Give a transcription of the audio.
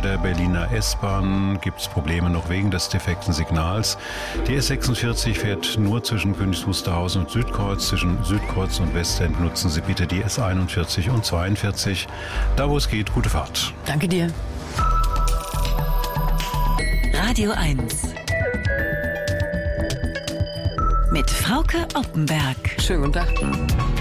der Berliner S-Bahn gibt es Probleme noch wegen des defekten Signals. Die S46 fährt nur zwischen Königs Wusterhausen und Südkreuz. Zwischen Südkreuz und Westend nutzen Sie bitte die S41 und 42. Da, wo es geht, gute Fahrt. Danke dir. Radio 1 mit Frauke Oppenberg. Schönen guten Tag.